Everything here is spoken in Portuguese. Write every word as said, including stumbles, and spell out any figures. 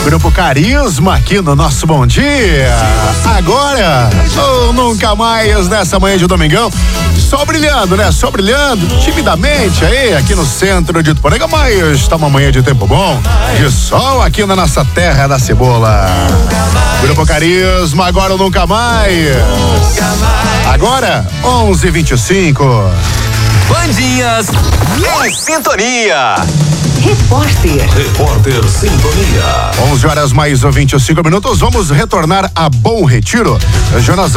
Grupo Carisma aqui no nosso Bom Dia. Agora, ou nunca mais, nessa manhã de domingão, só brilhando, né? Só brilhando, timidamente aí, aqui no centro de Tuporanga, mas está uma manhã de tempo bom, de sol aqui na nossa terra da cebola. Grupo Carisma, agora ou nunca mais. Agora, onze e vinte e cinco. Bandinhas em sintonia. Repórter. Repórter Sintonia. onze horas mais vinte e cinco minutos. Vamos retornar a Bom Retiro. Jonas